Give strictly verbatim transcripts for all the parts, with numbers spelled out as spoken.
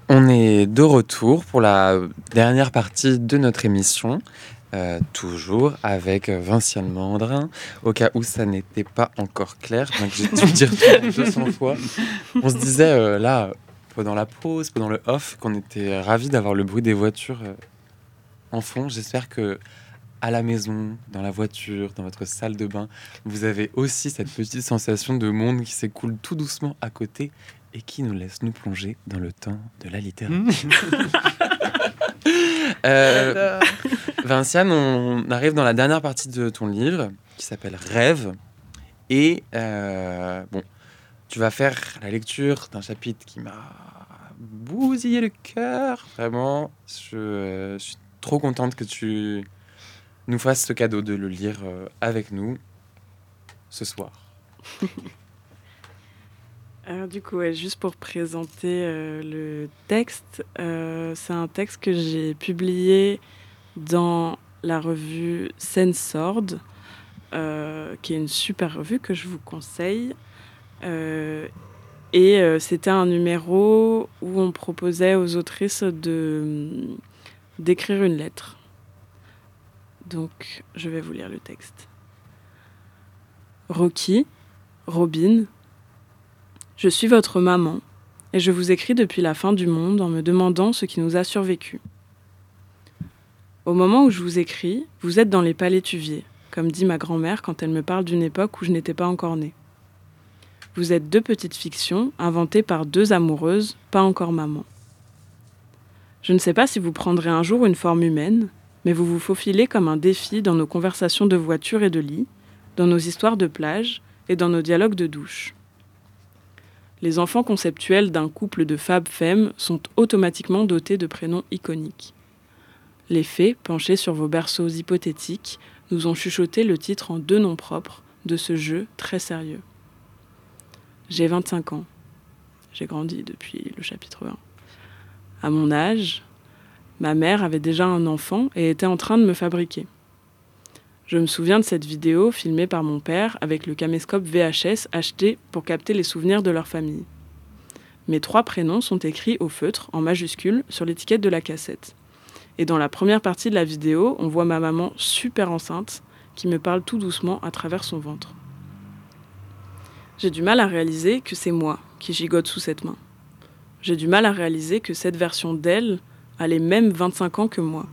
On est de retour pour la dernière partie de notre émission, euh, toujours avec Vinciane Mandrin. Au cas où ça n'était pas encore clair, donc j'ai dû le dire deux cents fois. On se disait euh, là, pendant la pause, pendant le off, qu'on était ravis d'avoir le bruit des voitures euh, en fond. J'espère que à la maison, dans la voiture, dans votre salle de bain, vous avez aussi cette petite sensation de monde qui s'écoule tout doucement à côté et qui nous laisse nous plonger dans le temps de la littérature. euh, Vinciane, on arrive dans la dernière partie de ton livre qui s'appelle Rêve. Et euh, bon, tu vas faire la lecture d'un chapitre qui m'a bousillé le cœur. Vraiment, je, euh, je suis trop contente que tu nous fasses ce cadeau de le lire euh, avec nous ce soir. Alors du coup, ouais, juste pour présenter euh, le texte, euh, c'est un texte que j'ai publié dans la revue Sensord, euh, qui est une super revue que je vous conseille. Euh, et euh, c'était un numéro où on proposait aux autrices de, d'écrire une lettre. Donc, je vais vous lire le texte. Rocky, Robin, je suis votre maman et je vous écris depuis la fin du monde en me demandant ce qui nous a survécu. Au moment où je vous écris, vous êtes dans les palétuviers, comme dit ma grand-mère quand elle me parle d'une époque où je n'étais pas encore née. Vous êtes deux petites fictions inventées par deux amoureuses, pas encore maman. Je ne sais pas si vous prendrez un jour une forme humaine, mais vous vous faufilez comme un défi dans nos conversations de voiture et de lit, dans nos histoires de plage et dans nos dialogues de douche. Les enfants conceptuels d'un couple de fab-femmes sont automatiquement dotés de prénoms iconiques. Les fées, penchées sur vos berceaux hypothétiques, nous ont chuchoté le titre en deux noms propres de ce jeu très sérieux. J'ai vingt-cinq ans. J'ai grandi depuis le chapitre un. À mon âge, ma mère avait déjà un enfant et était en train de me fabriquer. Je me souviens de cette vidéo filmée par mon père avec le caméscope V H S acheté pour capter les souvenirs de leur famille. Mes trois prénoms sont écrits au feutre, en majuscules, sur l'étiquette de la cassette. Et dans la première partie de la vidéo, on voit ma maman super enceinte qui me parle tout doucement à travers son ventre. J'ai du mal à réaliser que c'est moi qui gigote sous cette main. J'ai du mal à réaliser que cette version d'elle a les mêmes vingt-cinq ans que moi.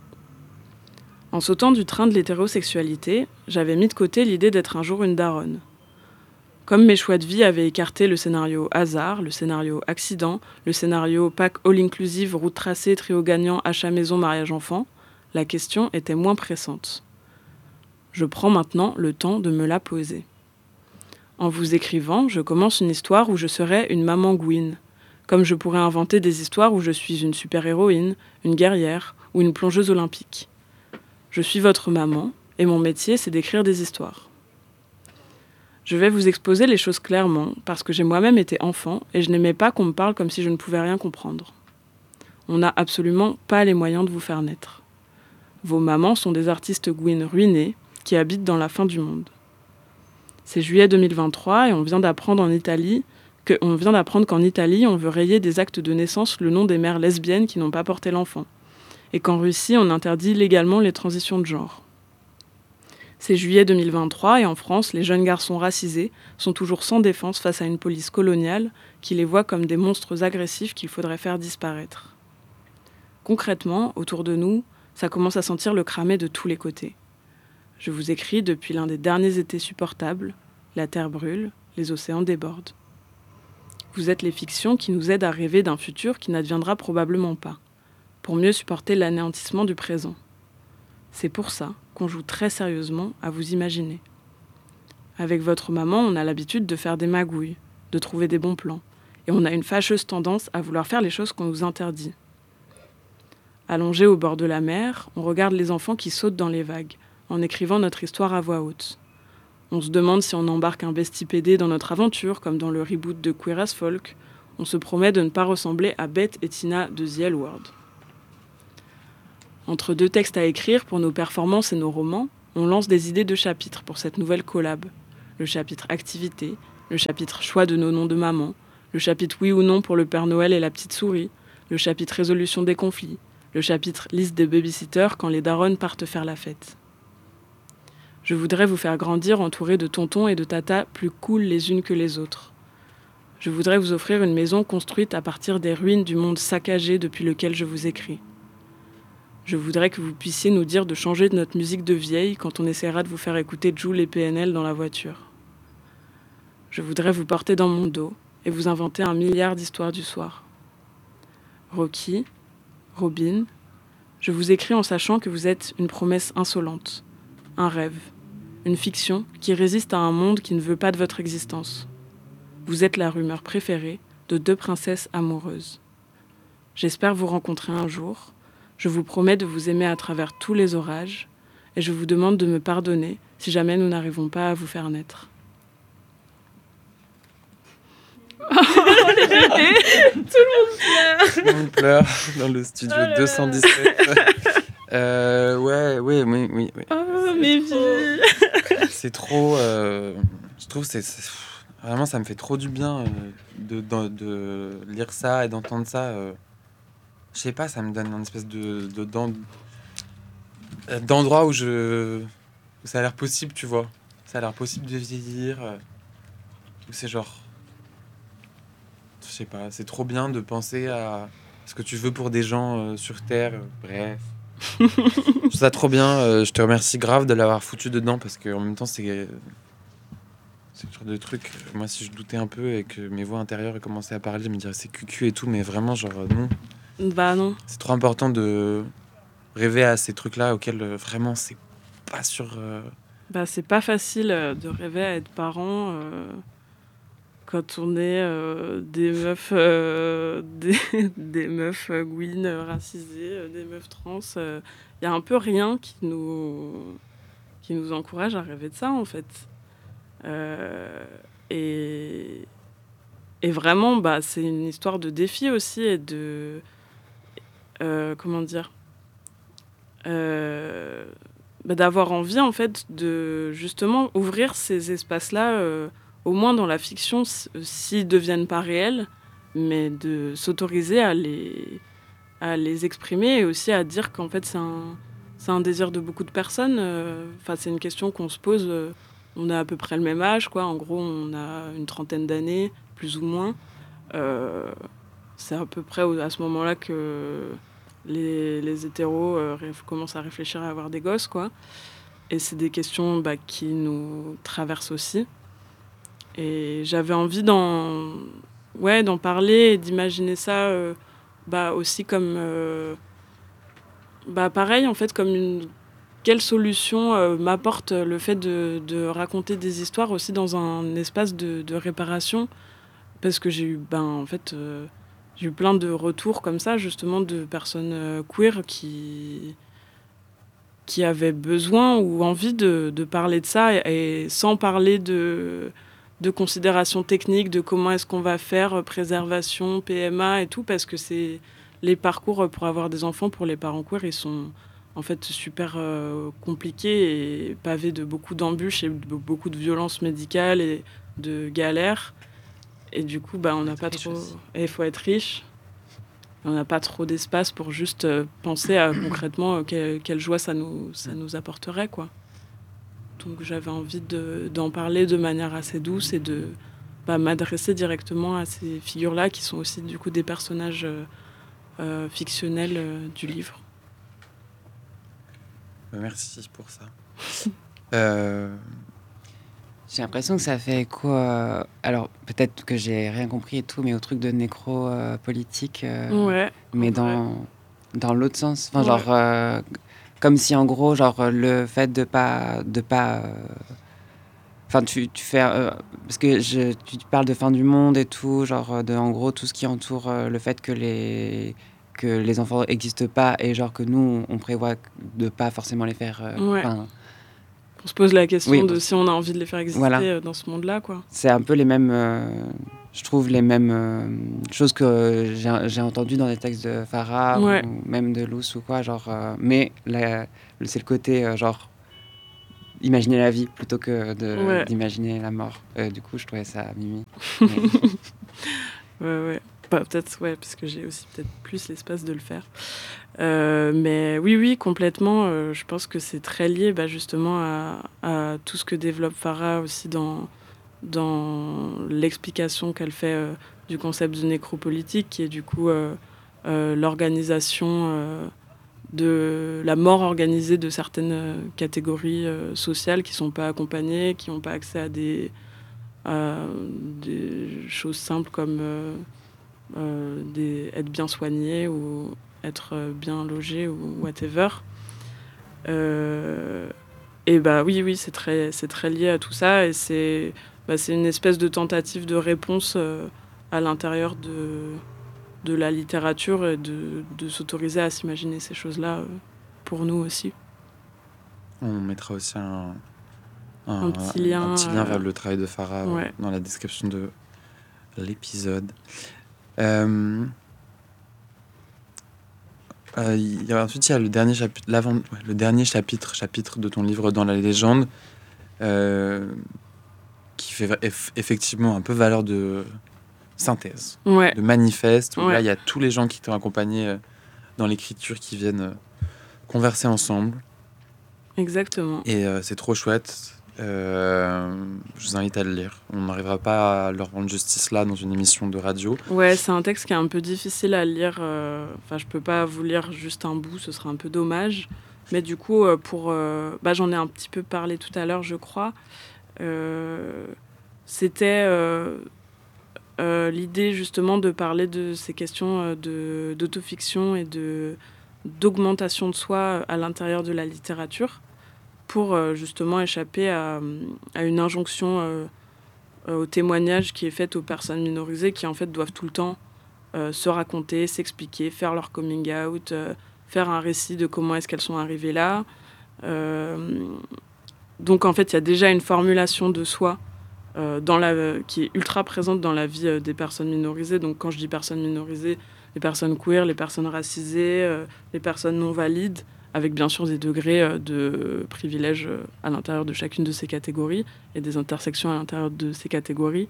En sautant du train de l'hétérosexualité, j'avais mis de côté l'idée d'être un jour une daronne. Comme mes choix de vie avaient écarté le scénario hasard, le scénario accident, le scénario pack all-inclusive, route tracée, trio gagnant, achat maison, mariage enfant, la question était moins pressante. Je prends maintenant le temps de me la poser. En vous écrivant, je commence une histoire où je serai une maman Gwyn, comme je pourrais inventer des histoires où je suis une super-héroïne, une guerrière ou une plongeuse olympique. Je suis votre maman, et mon métier, c'est d'écrire des histoires. Je vais vous exposer les choses clairement, parce que j'ai moi-même été enfant, et je n'aimais pas qu'on me parle comme si je ne pouvais rien comprendre. On n'a absolument pas les moyens de vous faire naître. Vos mamans sont des artistes Gwyn ruinés, qui habitent dans la fin du monde. C'est juillet deux mille vingt-trois, et on vient d'apprendre en Italie que, on vient d'apprendre qu'en Italie, on veut rayer des actes de naissance le nom des mères lesbiennes qui n'ont pas porté l'enfant. Et qu'en Russie, on interdit légalement les transitions de genre. C'est juillet deux mille vingt-trois et en France, les jeunes garçons racisés sont toujours sans défense face à une police coloniale qui les voit comme des monstres agressifs qu'il faudrait faire disparaître. Concrètement, autour de nous, ça commence à sentir le cramé de tous les côtés. Je vous écris depuis l'un des derniers étés supportables, la terre brûle, les océans débordent. Vous êtes les fictions qui nous aident à rêver d'un futur qui n'adviendra probablement pas, pour mieux supporter l'anéantissement du présent. C'est pour ça qu'on joue très sérieusement à vous imaginer. Avec votre maman, on a l'habitude de faire des magouilles, de trouver des bons plans, et on a une fâcheuse tendance à vouloir faire les choses qu'on nous interdit. Allongés au bord de la mer, on regarde les enfants qui sautent dans les vagues, en écrivant notre histoire à voix haute. On se demande si on embarque un bestipédé dans notre aventure, comme dans le reboot de Queer as Folk. On se promet de ne pas ressembler à Beth et Tina de The L Word. Entre deux textes à écrire pour nos performances et nos romans, on lance des idées de chapitres pour cette nouvelle collab. Le chapitre activité, le chapitre choix de nos noms de maman, le chapitre oui ou non pour le Père Noël et la petite souris, le chapitre résolution des conflits, le chapitre liste des babysitters quand les darons partent faire la fête. Je voudrais vous faire grandir entourés de tontons et de tatas plus cool les unes que les autres. Je voudrais vous offrir une maison construite à partir des ruines du monde saccagé depuis lequel je vous écris. Je voudrais que vous puissiez nous dire de changer de notre musique de vieille quand on essaiera de vous faire écouter Jul et P N L dans la voiture. Je voudrais vous porter dans mon dos et vous inventer un milliard d'histoires du soir. Rocky, Robin, je vous écris en sachant que vous êtes une promesse insolente, un rêve, une fiction qui résiste à un monde qui ne veut pas de votre existence. Vous êtes la rumeur préférée de deux princesses amoureuses. J'espère vous rencontrer un jour. Je vous promets de vous aimer à travers tous les orages et je vous demande de me pardonner si jamais nous n'arrivons pas à vous faire naître. Oh, les bébés. Tout le monde pleure. Tout le monde pleure dans le studio Oh deux cent dix-sept. euh, ouais, ouais, oui, oui, oui. Oh, mes vies. C'est trop... Euh, je trouve que c'est, c'est... Vraiment, ça me fait trop du bien euh, de, de, de lire ça et d'entendre ça. Euh, je sais pas, ça me donne une espèce de, de, d'en- d'endroit où, je, où ça a l'air possible, tu vois. Ça a l'air possible de vieillir. Euh, où c'est genre... Je sais pas, c'est trop bien de penser à ce que tu veux pour des gens euh, sur Terre. euh, bref. Je trouve ça trop bien. euh, je te remercie grave de l'avoir foutu dedans parce qu'en même temps, c'est... C'est le genre de truc, euh, moi si je doutais un peu et que mes voix intérieures commençaient à parler, je me dirais c'est cucu et tout, mais vraiment genre euh, non. Bah non. C'est trop important de rêver à ces trucs-là auxquels euh, vraiment c'est pas sur... euh, Bah c'est pas facile euh, de rêver à être parent euh, quand on est euh, des meufs, euh, des, des meufs euh, gouines euh, racisées, euh, des meufs trans. Il euh, y a un peu rien qui nous, qui nous encourage à rêver de ça en fait. Euh, et, et vraiment, bah, c'est une histoire de défi aussi et de... Euh, comment dire euh, bah, d'avoir envie, en fait, de justement ouvrir ces espaces-là, euh, au moins dans la fiction, s- s'ils ne deviennent pas réels, mais de s'autoriser à les, à les exprimer et aussi à dire qu'en fait, c'est un, c'est un désir de beaucoup de personnes. euh, Enfin, c'est une question qu'on se pose. euh, on a à peu près le même âge, quoi. En gros, on a une trentaine d'années, plus ou moins. Euh, c'est à peu près au- à ce moment-là que les, les hétéros euh, réf- commencent à réfléchir à avoir des gosses, quoi. Et c'est des questions bah, qui nous traversent aussi. Et j'avais envie d'en, ouais, d'en parler et d'imaginer ça euh, bah, aussi comme... euh, bah, pareil, en fait, comme une... Quelle solution euh, m'apporte le fait de, de raconter des histoires aussi dans un espace de, de réparation. Parce que j'ai eu, ben, en fait, euh, j'ai eu plein de retours comme ça, justement, de personnes euh, queer qui, qui avaient besoin ou envie de, de parler de ça, et, et sans parler de, de considérations techniques, de comment est-ce qu'on va faire euh, préservation, P M A et tout, parce que c'est les parcours pour avoir des enfants pour les parents queer, ils sont en fait super euh, compliqués et pavés de beaucoup d'embûches et de beaucoup de violences médicales et de galères. Et du coup, bah, on n'a pas trop. Et il faut être riche. On n'a pas trop d'espace pour juste euh, penser à concrètement euh, quelle, quelle joie ça nous, ça nous apporterait, quoi. Donc j'avais envie de, d'en parler de manière assez douce et de bah, m'adresser directement à ces figures-là qui sont aussi du coup des personnages euh, euh, fictionnels euh, du livre. Merci pour ça. euh... J'ai l'impression que ça fait écho. euh, Alors, peut-être que j'ai rien compris et tout, mais au truc de nécro-politique. Ouais. Mais ouais. dans, dans l'autre sens. Enfin, Ouais. genre. euh, comme si, en gros, genre, le fait de pas. De pas euh, Enfin, tu, tu fais. euh, parce que je, tu parles de fin du monde et tout, genre, de, en gros, tout ce qui entoure euh, le fait que les. Que les enfants n'existent pas et genre que nous on prévoit de pas forcément les faire. euh, Ouais. enfin, On se pose la question Oui, de parce- si on a envie de les faire exister Voilà. euh, dans ce monde-là, quoi. c'est un peu les mêmes, euh, je trouve, les mêmes euh, choses que j'ai, j'ai entendues dans les textes de Farah Ouais. ou même de Luce ou quoi, genre, euh, mais la- c'est le côté, euh, genre, imaginer la vie plutôt que de, Ouais. d'imaginer la mort. Euh, du coup, je trouvais ça mimi. Ouais, ouais. Bah, peut-être, ouais, parce que j'ai aussi peut-être plus l'espace de le faire. Euh, mais oui, oui, complètement. Euh, je pense que c'est très lié bah, justement à, à tout ce que développe Farah aussi dans, dans l'explication qu'elle fait euh, du concept de nécropolitique, qui est du coup euh, euh, l'organisation euh, de la mort organisée de certaines catégories euh, sociales qui ne sont pas accompagnées, qui n'ont pas accès à des, à des choses simples comme euh, euh, des, être bien soigné ou être bien logé ou whatever. Euh, et bah oui, oui, c'est très, c'est très lié à tout ça et c'est, bah, c'est une espèce de tentative de réponse euh, à l'intérieur de, de la littérature et de, de s'autoriser à s'imaginer ces choses-là euh, pour nous aussi. On mettra aussi un, un, un petit lien, un petit lien euh, vers le travail de Farah ouais. euh, dans la description de l'épisode. Euh, euh, il y a, ensuite, il y a le dernier chapitre, l'avant, ouais, le dernier chapitre, chapitre de ton livre Dans la légende, euh, qui fait eff- effectivement un peu valeur de synthèse, Ouais. de manifeste, où Ouais. là, il y a tous les gens qui t'ont accompagné euh, dans l'écriture qui viennent euh, converser ensemble. Exactement. Et euh, c'est trop chouette. Euh, je vous invite à le lire. On n'arrivera pas à leur rendre justice là dans une émission de radio. Ouais, c'est un texte qui est un peu difficile à lire. euh, Enfin, je peux pas vous lire juste un bout, ce serait un peu dommage. Mais du coup, euh, pour, euh, bah, j'en ai un petit peu parlé tout à l'heure, je crois. Euh, C'était euh, euh, l'idée justement de parler de ces questions euh, de, d'autofiction et de, d'augmentation de soi à l'intérieur de la littérature pour euh, justement échapper à, à une injonction euh, au témoignage qui est faite aux personnes minorisées qui en fait doivent tout le temps euh, se raconter, s'expliquer, faire leur coming out, euh, faire un récit de comment est-ce qu'elles sont arrivées là. Euh, donc en fait, il y a déjà une formulation de soi euh, dans la, qui est ultra présente dans la vie euh, des personnes minorisées. Donc quand je dis personnes minorisées, les personnes queer, les personnes racisées, euh, les personnes non valides, avec bien sûr des degrés euh, de privilèges euh, à l'intérieur de chacune de ces catégories et des intersections à l'intérieur de ces catégories.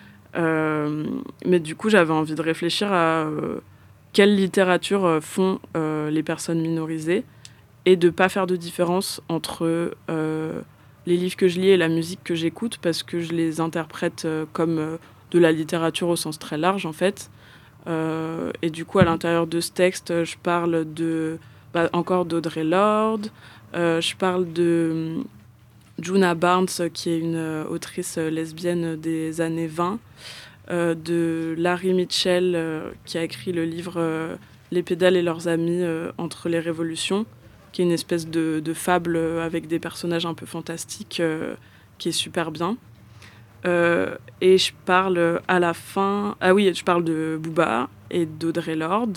Euh, mais du coup, j'avais envie de réfléchir à euh, quelle littérature euh, font euh, les personnes minorisées et de ne pas faire de différence entre euh, les livres que je lis et la musique que j'écoute parce que je les interprète euh, comme euh, de la littérature au sens très large, en fait. Euh, et du coup, à l'intérieur de ce texte, je parle de, bah, encore d'Audre Lorde, euh, je parle de Djuna Barnes, qui est une euh, autrice euh, lesbienne des années vingt, euh, de Larry Mitchell, euh, qui a écrit le livre euh, Les pédales et leurs amis euh, entre les révolutions, qui est une espèce de, de fable avec des personnages un peu fantastiques, euh, qui est super bien. Euh, et je parle à la fin... Ah oui, je parle de Booba et d'Audre Lorde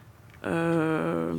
euh,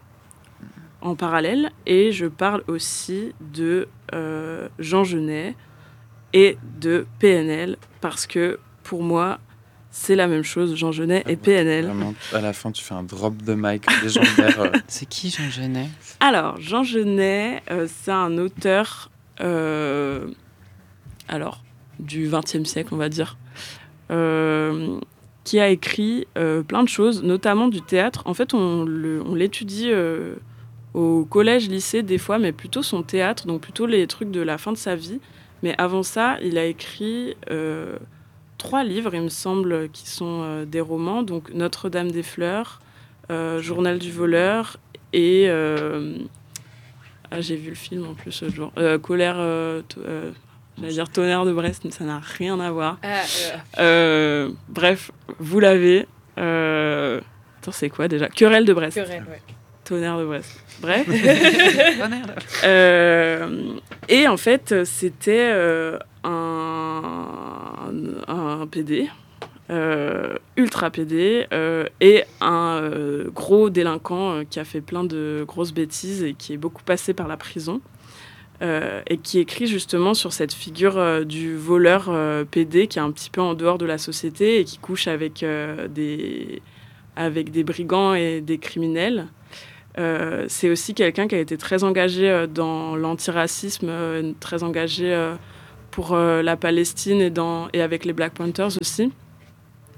en parallèle. Et je parle aussi de euh, Jean Genet et de P N L, parce que pour moi, c'est la même chose, Jean Genet et P N L. Vraiment, à la fin, tu fais un drop de mic légendaire. euh. C'est qui Jean Genet? Alors, Jean Genet, euh, c'est un auteur... Euh, alors... du vingtième siècle, on va dire, euh, qui a écrit euh, plein de choses, notamment du théâtre. En fait, on, le, on l'étudie euh, au collège, lycée, des fois, mais plutôt son théâtre, donc plutôt les trucs de la fin de sa vie. Mais avant ça, il a écrit euh, trois livres, il me semble, qui sont euh, des romans, donc Notre-Dame des Fleurs, euh, Journal du voleur et... Euh, ah, j'ai vu le film en plus ce jour. Euh, Colère... Euh, t- euh, J'allais dire Tonnerre de Brest, mais ça n'a rien à voir. Ah, euh... Euh, bref, vous l'avez. Euh... Attends, c'est quoi déjà? Querelle de Brest. Querelle, ouais. Tonnerre de Brest. Bref. euh... Et en fait, c'était euh, un... un P D, euh, ultra P D, euh, et un euh, gros délinquant euh, qui a fait plein de grosses bêtises et qui est beaucoup passé par la prison. Euh, et qui écrit justement sur cette figure euh, du voleur euh, P D qui est un petit peu en dehors de la société et qui couche avec, euh, des, avec des brigands et des criminels. Euh, c'est aussi quelqu'un qui a été très engagé euh, dans l'antiracisme, euh, très engagé euh, pour euh, la Palestine et, dans, et avec les Black Panthers aussi.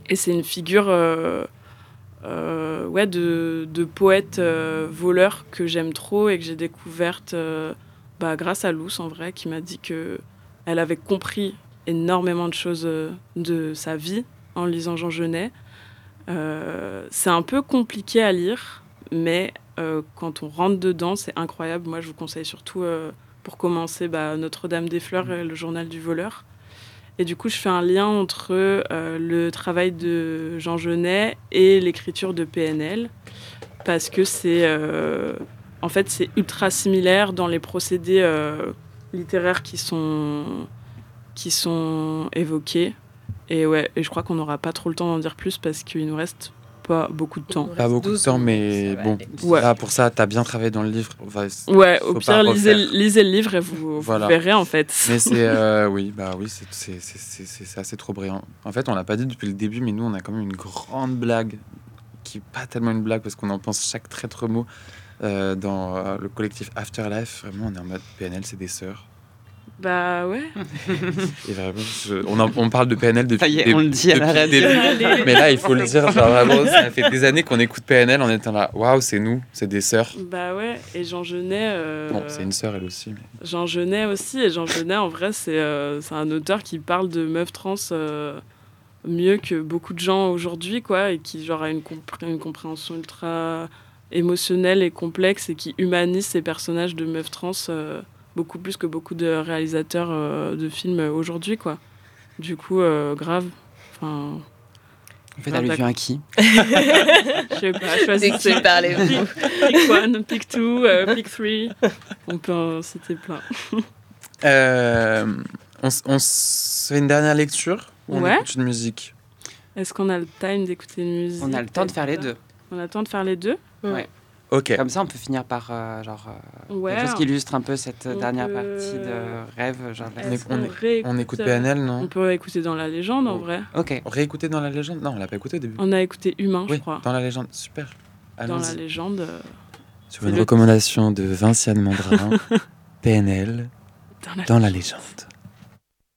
Et c'est une figure euh, euh, ouais, de, de poète euh, voleur que j'aime trop et que j'ai découverte euh, bah, grâce à Luce, en vrai, qui m'a dit qu'elle avait compris énormément de choses euh, de sa vie en lisant Jean Genet. Euh, c'est un peu compliqué à lire, mais euh, quand on rentre dedans, c'est incroyable. Moi, je vous conseille surtout, euh, pour commencer, bah, Notre-Dame des Fleurs et le journal du voleur. Et du coup, je fais un lien entre euh, le travail de Jean Genet et l'écriture de P N L, parce que c'est, euh, en fait, c'est ultra similaire dans les procédés euh, littéraires qui sont, qui sont évoqués. Et ouais, et je crois qu'on n'aura pas trop le temps d'en dire plus parce qu'il nous reste pas beaucoup de temps. Pas beaucoup de temps, mais bon, Ouais. là, pour ça, t'as bien travaillé dans le livre. Enfin, Ouais, au faut pire, pas lisez, refaire. lisez le livre et vous, Voilà. vous verrez en fait. Mais c'est euh, oui, bah oui, c'est c'est c'est c'est c'est c'est assez trop brillant. En fait, on l'a pas dit depuis le début, mais nous, on a quand même une grande blague qui est pas tellement une blague parce qu'on en pense chaque traître mot euh, dans euh, le collectif Afterlife. Vraiment, on est en mode P N L, c'est des sœurs. Bah ouais. Et vraiment, je- on, en- on parle de P N L depuis. Ça y est, des- on le dit à la depuis radio. des- Mais là, il faut le dire. Genre, vraiment, ça fait des années qu'on écoute P N L en étant là. Waouh, c'est nous, c'est des sœurs. Bah ouais. Et Jean Genet. euh, Bon, c'est une sœur elle aussi. Mais... Jean Genet aussi. Et Jean Genet, en vrai, c'est euh, c'est un auteur qui parle de meufs trans euh, mieux que beaucoup de gens aujourd'hui, quoi. Et qui, genre, a une, compré- une compréhension ultra émotionnelle et complexe et qui humanise ces personnages de meufs trans euh, beaucoup plus que beaucoup de réalisateurs euh, de films aujourd'hui, quoi. Du coup, euh, grave. Enfin, Vous faites allusion à qui? je sais pas, De choisissez. qui parlez-vous? Pick one, pick two, euh, pick three. On peut en citer plein. Euh, on, s- on se fait une dernière lecture ou on Ouais. écoute une musique? Est-ce qu'on a le time d'écouter une musique? On a le temps de faire les deux. On a le temps de faire les deux? Ok. Comme ça, on peut finir par euh, genre euh, Ouais. quelque chose qui illustre un peu cette On dernière peut- partie de rêve. Genre la- On, Est-ce est- on, qu'on est- réécoute, on écoute euh, P N L, On non? peut écouter dans la légende, en Oh. vrai. Ok. Réécouter dans la légende? Non, on l'a pas écouté au début. On a écouté Humain, je Oui, crois. dans la légende. Super. Dans la Allons-y. légende. euh, Sur c'est une le- recommandation de Vinciane Mandrin, P N L, dans la dans la légende.